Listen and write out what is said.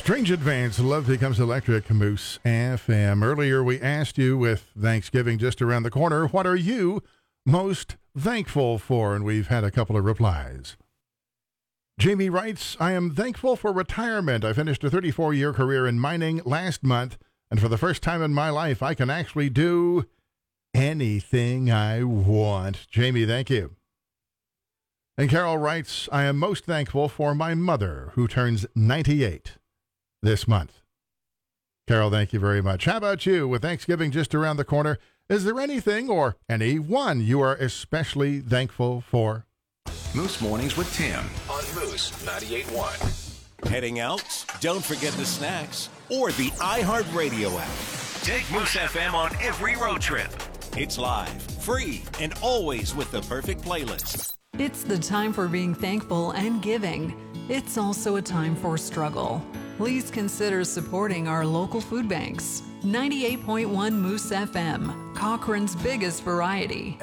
Strange Advance, Love Becomes Electric, Moose FM. Earlier we asked you, with Thanksgiving just around the corner, what are you most thankful for? And we've had a couple of replies. Jamie writes, I am thankful for retirement. I finished a 34-year career in mining last month, and for the first time in my life, I can actually do anything I want. Jamie, thank you. And Carol writes, I am most thankful for my mother, who turns 98 this month. Carol, thank you very much. How about you? With Thanksgiving just around the corner, is there anything or anyone you are especially thankful for? Moose Mornings with Tim on Moose 98.1. Heading out? Don't forget the snacks or the iHeartRadio app. Take Moose FM on every road trip. It's live, free, and always with the perfect playlist. It's the time for being thankful and giving. It's also a time for struggle. Please consider supporting our local food banks. 98.1 Moose FM, Cochrane's biggest variety.